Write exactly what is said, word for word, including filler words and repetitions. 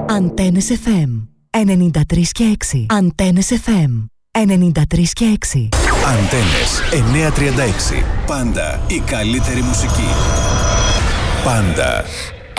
Αντένες εφ εμ ενενήντα τρία και έξι. Αντένες εφ εμ ενενήντα τρία και έξι. Αντένες εννιακόσια τριάντα έξι. Πάντα η καλύτερη μουσική. Πάντα.